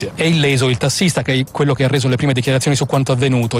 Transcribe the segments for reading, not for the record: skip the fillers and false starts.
È illeso il tassista, che è quello che ha reso le prime dichiarazioni su quanto avvenuto.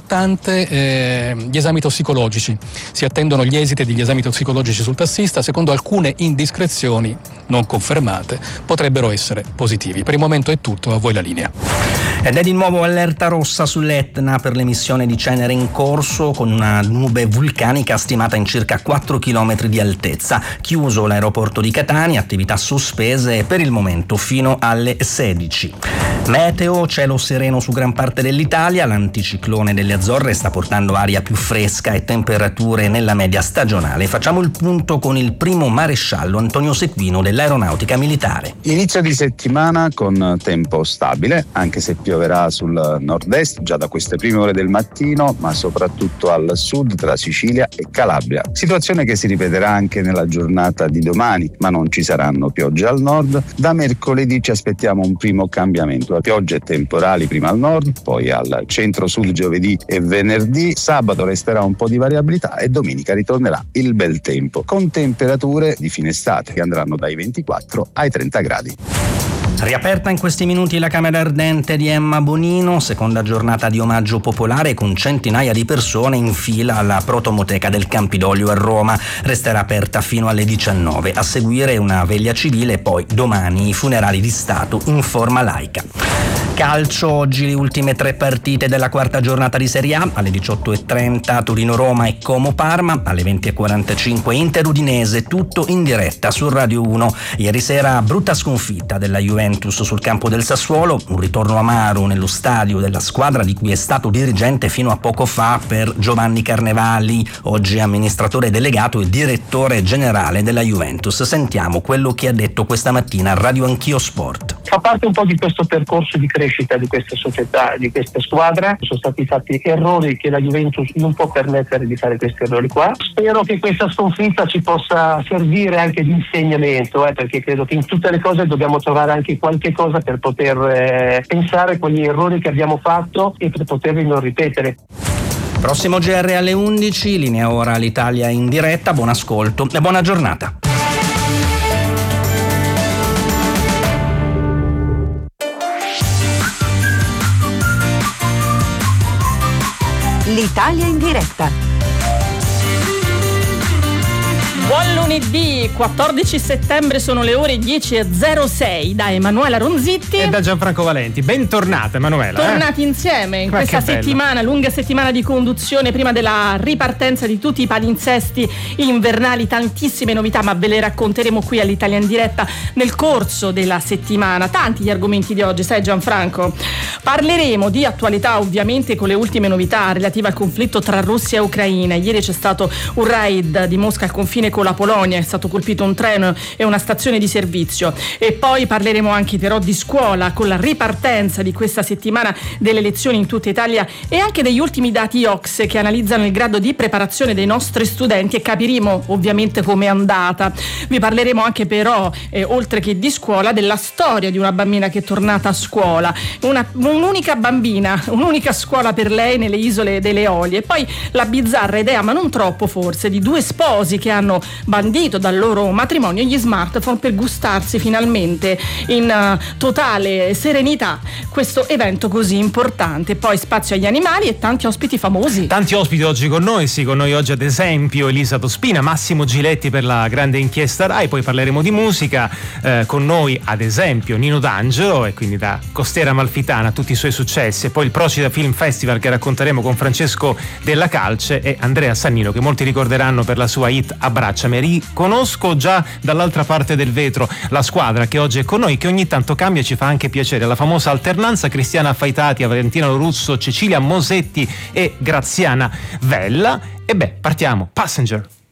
Importante gli esami tossicologici. Si attendono gli esiti degli esami tossicologici sul tassista. Secondo alcune indiscrezioni non confermate potrebbero essere positivi. Per il momento è tutto, a voi la linea. Ed è di nuovo allerta rossa sull'Etna per l'emissione di cenere in corso, con una nube vulcanica stimata in circa 4 km di altezza. Chiuso l'aeroporto di Catania, attività sospese per il momento fino alle 16. Meteo, cielo sereno su gran parte dell'Italia, l'anticiclone delle Azzorre sta portando aria più fresca e temperature nella media stagionale. Facciamo il punto con il primo maresciallo Antonio Sequino dell'Aeronautica Militare. Inizio di settimana con tempo stabile, anche se pioverà sul nord-est già da queste prime ore del mattino, ma soprattutto al sud tra Sicilia e Calabria. Situazione che si ripeterà anche nella giornata di domani, ma non ci saranno piogge al nord. Da mercoledì ci aspettiamo un primo cambiamento. Piogge temporali prima al nord, poi al centro-sud giovedì e venerdì. Sabato resterà un po' di variabilità e domenica ritornerà il bel tempo, con temperature di fine estate che andranno dai 24 ai 30 gradi. Riaperta in questi minuti la Camera Ardente di Emma Bonino, seconda giornata di omaggio popolare con centinaia di persone in fila alla Protomoteca del Campidoglio a Roma. Resterà aperta fino alle 19. A seguire una veglia civile e poi domani i funerali di Stato in forma laica. Calcio, oggi le ultime 3 partite della quarta giornata di Serie A, alle 18:30 Torino-Roma e Como-Parma, alle 20:45 Inter-Udinese, tutto in diretta su Radio 1. Ieri sera brutta sconfitta della Juventus sul campo del Sassuolo, un ritorno amaro nello stadio della squadra di cui è stato dirigente fino a poco fa per Giovanni Carnevali, oggi amministratore delegato e direttore generale della Juventus. Sentiamo quello che ha detto questa mattina a Radio Anch'io Sport. Fa parte un po' di questo percorso di crescita di questa società, di questa squadra. Sono stati fatti errori che la Juventus non può permettere di fare questi errori qua. Spero che questa sconfitta ci possa servire anche di insegnamento, perché credo che in tutte le cose dobbiamo trovare anche qualche cosa per poter pensare a quegli errori che abbiamo fatto e per poterli non ripetere. Prossimo GR alle 11, linea ora l'Italia in diretta. Buon ascolto e buona giornata. L'Italia in diretta. Buon lunedì, 14 settembre, sono le ore 10:06 da Emanuela Ronzitti e da Gianfranco Valenti. Bentornata Emanuela. Tornati insieme in questa settimana, lunga settimana di conduzione prima della ripartenza di tutti i palinsesti invernali, tantissime novità, ma ve le racconteremo qui all'Italia in diretta nel corso della settimana. Tanti gli argomenti di oggi, sai Gianfranco? Parleremo di attualità ovviamente con le ultime novità relative al conflitto tra Russia e Ucraina. Ieri c'è stato un raid di Mosca al confine con la Polonia, è stato colpito un treno e una stazione di servizio. E poi parleremo anche però di scuola, con la ripartenza di questa settimana delle lezioni in tutta Italia e anche degli ultimi dati OCSE che analizzano il grado di preparazione dei nostri studenti e capiremo ovviamente com'è andata. Vi parleremo anche però, oltre che di scuola, della storia di una bambina che è tornata a scuola, un'unica bambina, un'unica scuola per lei nelle isole delle Eolie. E poi la bizzarra idea, ma non troppo forse, di 2 sposi che hanno bandito dal loro matrimonio gli smartphone per gustarsi finalmente in totale serenità questo evento così importante. Poi spazio agli animali e tanti ospiti famosi. Tanti ospiti oggi con noi, sì, con noi oggi ad esempio Elisa Tospina, Massimo Giletti per la grande inchiesta Rai, poi parleremo di musica, con noi ad esempio Nino D'Angelo, e quindi da Costiera Amalfitana tutti i suoi successi, e poi il Procida Film Festival che racconteremo con Francesco Della Calce e Andrea Sannino, che molti ricorderanno per la sua hit Abbracciami. Riconosco già dall'altra parte del vetro la squadra che oggi è con noi, che ogni tanto cambia e ci fa anche piacere, la famosa alternanza Cristiana Faitati, Valentina Lorusso, Cecilia Mosetti e Graziana Vella. E partiamo, Passenger.